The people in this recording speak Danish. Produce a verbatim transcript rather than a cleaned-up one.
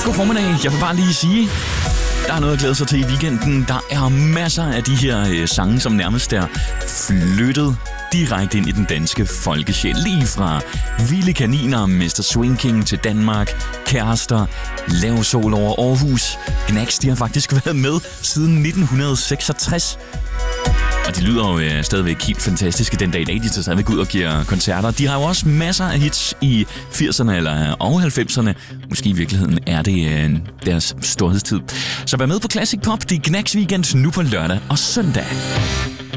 God formiddag. Jeg vil bare lige sige, der er noget at glæde sig til i weekenden. Der er masser af de her øh, sange, som nærmest er flyttet direkte ind i den danske folkesjæl. Lige fra Vilde Kaniner, mister Swing King til Danmark, Kærester, Lav Sol over Aarhus. Gnags, de har faktisk været med siden nitten seksogtres. Og de lyder jo øh, stadigvæk helt fantastiske den dag i dag. De tager stadigvæk ud og giver koncerter. De har jo også masser af hits i firserne eller og halvfemserne. Måske i virkeligheden er det øh, deres storhedstid. Så vær med på Classic Pop. Det er Gnags Weekend nu på lørdag og søndag.